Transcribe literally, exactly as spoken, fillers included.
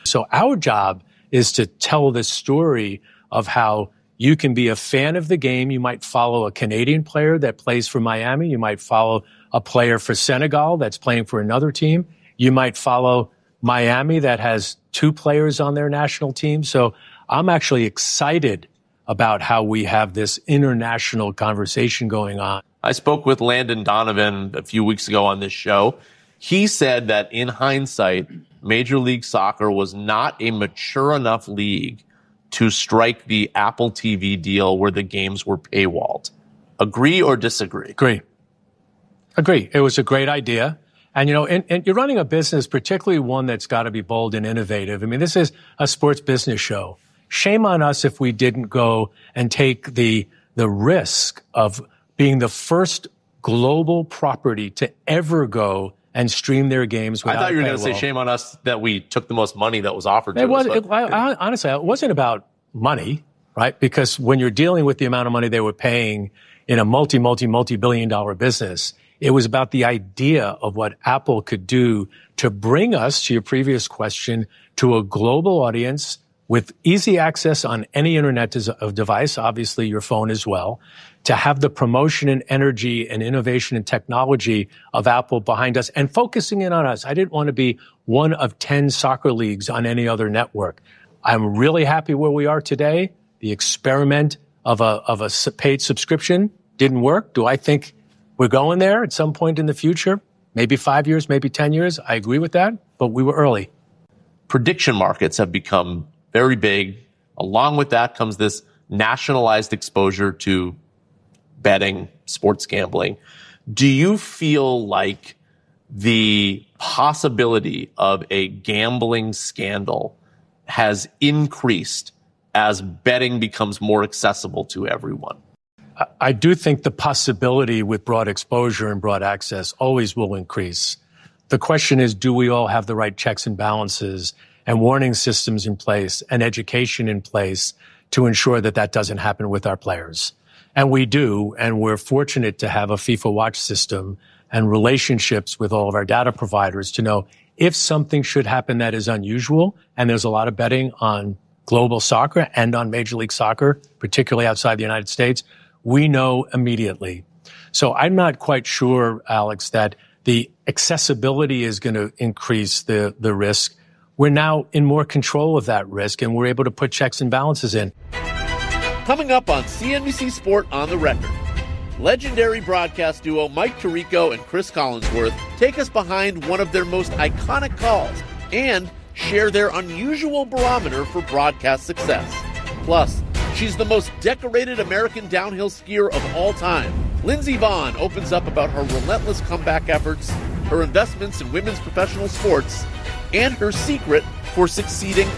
So our job is to tell the story of how you can be a fan of the game. You might follow a Canadian player that plays for Miami. You might follow a player for Senegal that's playing for another team. You might follow Miami that has two players on their national team. So I'm actually excited about how we have this international conversation going on. I spoke with Landon Donovan a few weeks ago on this show. He said that in hindsight, Major League Soccer was not a mature enough league to strike the Apple T V deal where the games were paywalled. Agree or disagree? Agree. Agree. It was a great idea. And, you know, and, and you're running a business, particularly one that's got to be bold and innovative. I mean, this is a sports business show. Shame on us if we didn't go and take the the risk of being the first global property to ever go and stream their games without I thought you were going to say paywall. shame on us that we took the most money that was offered to It was, us. it, I, I, honestly, it wasn't about money, right? Because when you're dealing with the amount of money they were paying in a multi, multi, multi-billion dollar business, it was about the idea of what Apple could do to bring us, to your previous question, to a global audience with easy access on any internet device, obviously your phone as well, to have the promotion and energy and innovation and technology of Apple behind us and focusing in on us. I didn't want to be one of ten soccer leagues on any other network. I'm really happy where we are today. The experiment of a, of a paid subscription didn't work. Do I think we're going there at some point in the future? Maybe five years, maybe ten years. I agree with that, but we were early. Prediction markets have become very big. Along with that comes this nationalized exposure to betting, sports gambling. Do you feel like the possibility of a gambling scandal has increased as betting becomes more accessible to everyone? I do think the possibility with broad exposure and broad access always will increase. The question is, do we all have the right checks and balances and warning systems in place and education in place to ensure that that doesn't happen with our players? And we do, and we're fortunate to have a FIFA Watch system and relationships with all of our data providers to know if something should happen that is unusual, and there's a lot of betting on global soccer and on Major League Soccer, particularly outside the United States, we know immediately. So I'm not quite sure, Alex, that the accessibility is going to increase the, the risk. We're now in more control of that risk, and we're able to put checks and balances in. Coming up on C N B C Sport On the Record, legendary broadcast duo Mike Tirico and Chris Collinsworth take us behind one of their most iconic calls and share their unusual barometer for broadcast success. Plus, she's the most decorated American downhill skier of all time. Lindsey Vonn opens up about her relentless comeback efforts, her investments in women's professional sports, and her secret for succeeding